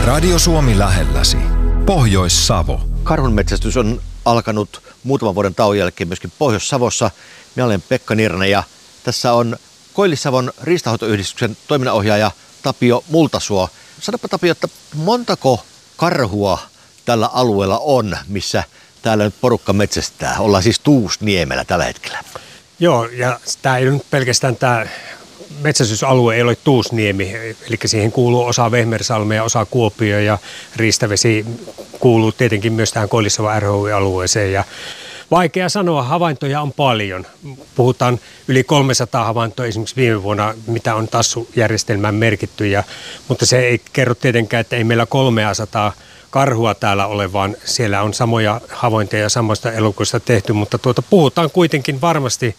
Radio Suomi lähelläsi. Pohjois-Savo. Karhunmetsästys on alkanut muutaman vuoden tauon jälkeen myöskin Pohjois-Savossa. Minä olen Pekka Nirne ja tässä on Koillis-Savon riistanhoitoyhdistyksen toiminnanohjaaja Tapio Multasuo. Sanoppa Tapio, että montako karhua tällä alueella on, missä täällä nyt porukka metsästää? Ollaan siis Tuusniemellä tällä hetkellä. Joo, ja tämä ei nyt pelkästään tämä metsästysalue ei ole Tuusniemi, eli siihen kuuluu osa Vehmersalmea, osa Kuopio ja Riistavesi kuuluu tietenkin myös tähän Koillis-Savon RHY-alueeseen. Ja vaikea sanoa, havaintoja on paljon. Puhutaan yli 300 havaintoa esimerkiksi viime vuonna, mitä on tassujärjestelmään merkitty, mutta se ei kerro tietenkään, että ei meillä 300 karhua täällä ole, vaan siellä on samoja havaintoja samoista elukoista tehty, mutta puhutaan kuitenkin varmasti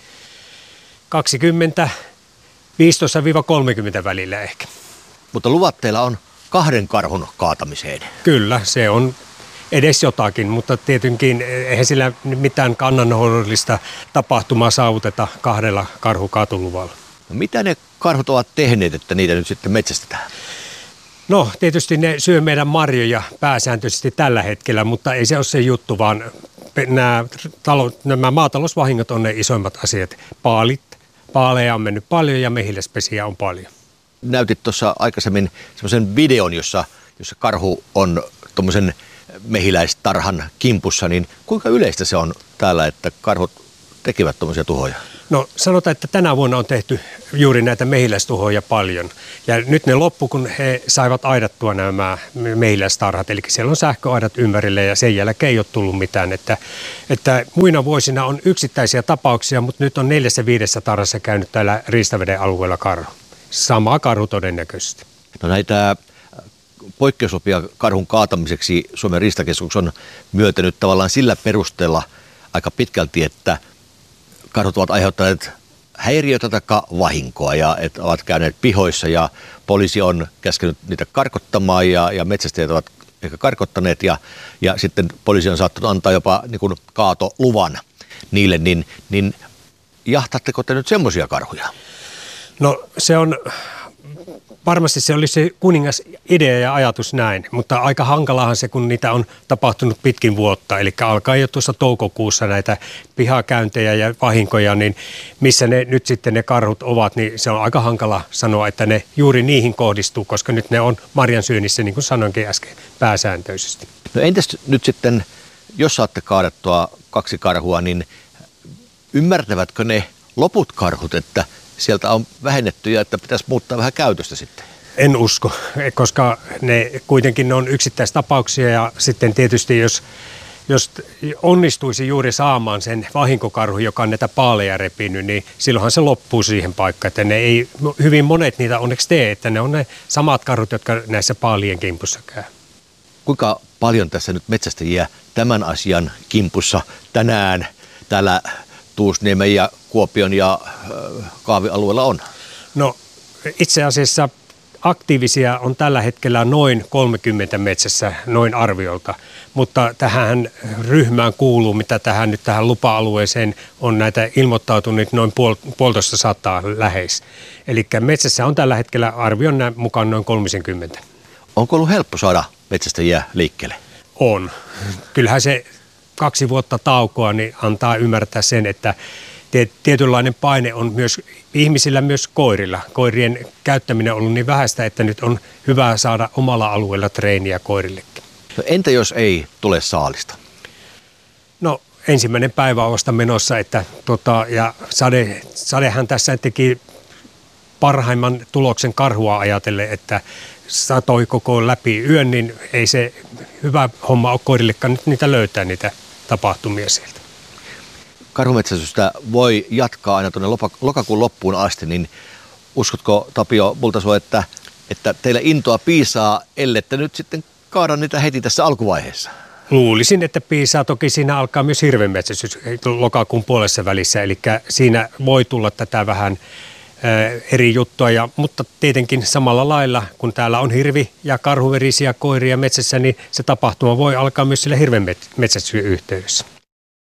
15-30 välillä ehkä. Mutta luvat teillä on 2 karhun kaatamiseen. Kyllä, se on edes jotakin, mutta tietenkin eihän sillä mitään kannanhoidollista tapahtumaa saavuteta 2 karhukaatoluvalla. No, mitä ne karhut ovat tehneet, että niitä nyt sitten metsästetään? No tietysti ne syö meidän marjoja pääsääntöisesti tällä hetkellä, mutta ei se ole se juttu, vaan nämä maatalousvahingot on ne isoimmat asiat. Paaleja on mennyt paljon ja mehiläispesiä on paljon. Näytit tuossa aikaisemmin semmoisen videon, jossa karhu on tuommoisen mehiläistarhan kimpussa, niin kuinka yleistä se on täällä, että karhut tekevät tuommoisia tuhoja? No sanotaan, että tänä vuonna on tehty juuri näitä mehiläistuhoja paljon. Ja nyt ne loppu, kun he saivat aidattua nämä mehiläistarhat. Eli siellä on sähköaidat ympärille ja sen jälkeen ei ole tullut mitään. Että muina vuosina on yksittäisiä tapauksia, mutta nyt on 4-5 tarhassa käynyt täällä Riistaveden alueella karhu. Sama karhu todennäköisesti. No näitä poikkeuslupia karhun kaatamiseksi Suomen riistakeskus on myöntänyt tavallaan sillä perusteella aika pitkälti, että karhut ovat aiheuttaneet häiriötä tai vahinkoa ja että ovat käyneet pihoissa ja poliisi on käskenyt niitä karkottamaan ja metsästäjät ovat ehkä karkottaneet ja sitten poliisi on saattanut antaa jopa niin kuin kaatoluvan niille, niin jahtatteko te nyt semmoisia karhuja? No varmasti se olisi se kuningas idea ja ajatus näin, mutta aika hankalahan se, kun niitä on tapahtunut pitkin vuotta. Eli alkaa jo tuossa toukokuussa näitä pihakäyntejä ja vahinkoja, niin missä ne nyt sitten ne karhut ovat, niin se on aika hankala sanoa, että ne juuri niihin kohdistuu, koska nyt ne on marjan syönnissä, niin kuin sanoinkin äsken, pääsääntöisesti. No entäs nyt sitten, jos saatte kaadettua 2 karhua, niin ymmärtävätkö ne loput karhut, että sieltä on vähennetty ja että pitäisi muuttaa vähän käytöstä sitten? En usko, koska ne kuitenkin on yksittäistapauksia ja sitten tietysti jos onnistuisi juuri saamaan sen vahinkokarhu, joka on näitä paaleja repinyt, niin silloinhan se loppuu siihen paikkaan. Että ne ei hyvin monet niitä onneksi tee, että ne on ne samat karhut, jotka näissä paalien kimpussa käy. Kuinka paljon tässä nyt metsästäjiä tämän asian kimpussa tänään täällä Tuusniemen ja Kuopion ja Kaavi-alueella on? No itse asiassa aktiivisia on tällä hetkellä noin 30 metsässä, noin arviolta, mutta tähän ryhmään kuuluu, mitä tähän lupa-alueeseen on näitä ilmoittautunut noin 150 lähes. Eli metsässä on tällä hetkellä arvion mukaan noin 30. Onko ollut helppo saada metsästäjiä liikkeelle? On. Kyllähän se 2 vuotta taukoa niin antaa ymmärtää sen, että tietynlainen paine on myös ihmisillä, myös koirilla. Koirien käyttäminen on ollut niin vähäistä, että nyt on hyvä saada omalla alueella treeniä koirillekin. No entä jos ei tule saalista? No ensimmäinen päivä on vasta menossa, että ja sadehän tässä teki parhaimman tuloksen karhua ajatellen, että satoi koko läpi yön, niin ei se hyvä homma ole koirillekaan nyt niitä löytää niitä tapahtumia sieltä. Karhumetsästystä voi jatkaa aina tuonne lokakuun loppuun asti, niin uskotko Tapio Multasuo, että teillä intoa piisaa, ellette nyt sitten kaada niitä heti tässä alkuvaiheessa? Luulisin, että piisaa. Toki siinä alkaa myös hirvenmetsästys lokakuun puolessa välissä, eli siinä voi tulla tätä vähän eri juttua, mutta tietenkin samalla lailla, kun täällä on hirvi- ja karhuverisiä koiria metsässä, niin se tapahtuma voi alkaa myös sillä hirvenmetsästyksen yhteydessä.